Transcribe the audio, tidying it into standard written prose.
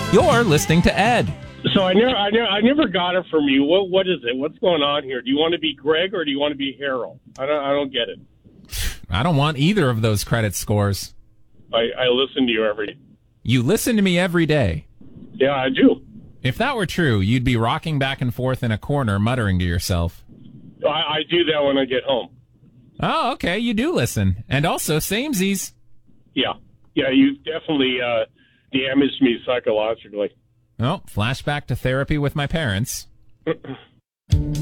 You're listening to Ed. So I never got it from you. What is it? What's going on here? Do you want to be Greg or do you want to be Harold? I don't get it. I don't want either of those credit scores. I listen to you every day. You listen to me every day. Yeah, I do. If that were true, you'd be rocking back and forth in a corner, muttering to yourself. I do that when I get home. Oh, okay, you do listen. And also, samesies. Yeah, you've definitely damaged me psychologically. Oh, flashback to therapy with my parents.